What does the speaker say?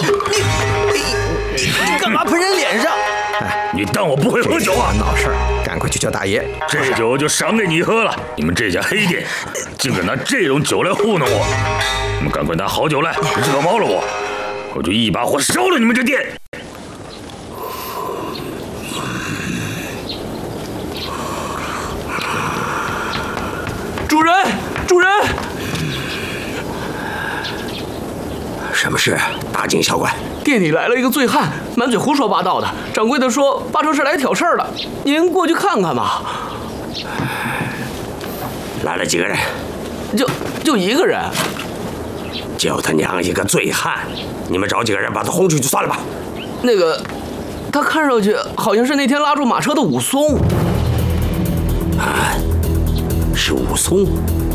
你干嘛喷人脸上？ 你当我不会喝酒啊？ 闹事儿，赶快去叫大爷。 这酒就赏给你喝了。你们这家黑店竟敢拿这种酒来糊弄我！你们赶快拿好酒来，惹毛了我就一把火烧了你们这店！ 主人，主人！ 什么事？大惊小怪。 店里来了一个醉汉，满嘴胡说八道的。掌柜的说八成是来挑事儿的，您过去看看吧。 来了几个人？ 就一个人。 就他娘一个醉汉！你们找几个人把他轰出去算了吧。 那个，他看上去好像是那天拉住马车的武松。 啊，是武松。